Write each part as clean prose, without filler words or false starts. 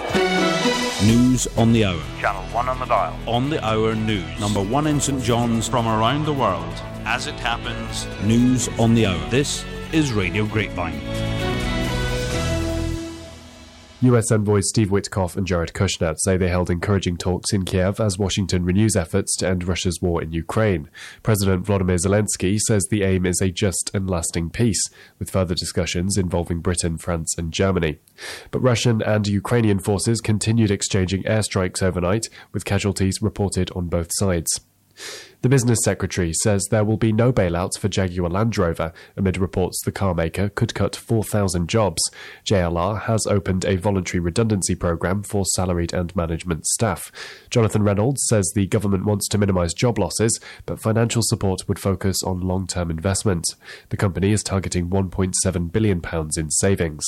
News on the hour. Channel 1 on the dial. On the hour news. Number 1 in St John's from around the world. As it happens, news on the hour. This is Radio Grapevine. US envoys Steve Witkoff and Jared Kushner say they held encouraging talks in Kiev as Washington renews efforts to end Russia's war in Ukraine. President Volodymyr Zelensky says the aim is a just and lasting peace, with further discussions involving Britain, France and Germany. But Russian and Ukrainian forces continued exchanging airstrikes overnight, with casualties reported on both sides. The business secretary says there will be no bailouts for Jaguar Land Rover amid reports the car maker could cut 4,000 jobs. JLR has opened a voluntary redundancy program for salaried and management staff. Jonathan Reynolds says the government wants to minimise job losses, but financial support would focus on long-term investment. The company is targeting £1.7 billion in savings.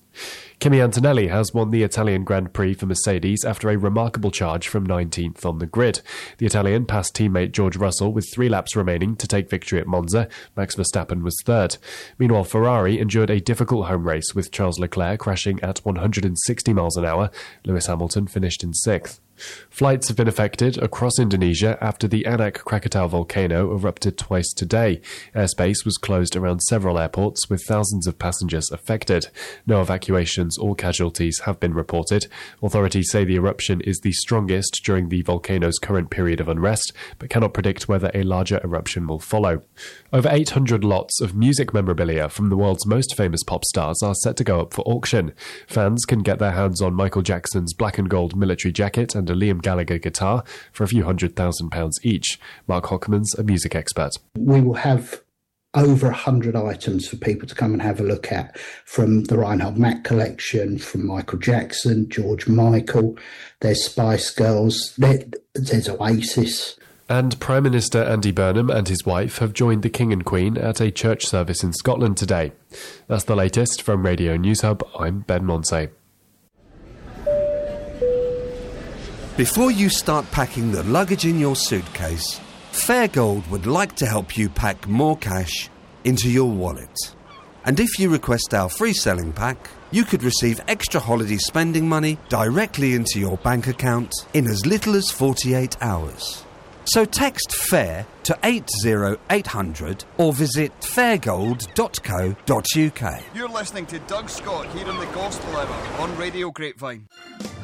Kimi Antonelli has won the Italian Grand Prix for Mercedes after a remarkable charge from 19th on the grid. The Italian passed teammate George Russell with 3 laps remaining to take victory at Monza. Max Verstappen was third. Meanwhile, Ferrari endured a difficult home race with Charles Leclerc crashing at 160 miles an hour. Lewis Hamilton finished in 6th. Flights have been affected across Indonesia after the Anak Krakatau volcano erupted twice today. Airspace was closed around several airports, with thousands of passengers affected. No evacuations or casualties have been reported. Authorities say the eruption is the strongest during the volcano's current period of unrest, but cannot predict whether a larger eruption will follow. Over 800 lots of music memorabilia from the world's most famous pop stars are set to go up for auction. Fans can get their hands on Michael Jackson's black and gold military jacket and a Liam Gallagher guitar for a few £100,000 each. Mark Hockman's a music expert. We will have over 100 items for people to come and have a look at, from the Reinhold Mack collection, from Michael Jackson, George Michael, there's Spice Girls, there's Oasis. And Prime Minister Andy Burnham and his wife have joined the King and Queen at a church service in Scotland today. That's the latest from Radio News Hub. I'm Ben Monsey. Before you start packing the luggage in your suitcase, Fairgold would like to help you pack more cash into your wallet. And if you request our free selling pack, you could receive extra holiday spending money directly into your bank account in as little as 48 hours. So text FAIR to 80800 or visit fairgold.co.uk. You're listening to Doug Scott here in the Gospel Hour on Radio Grapevine.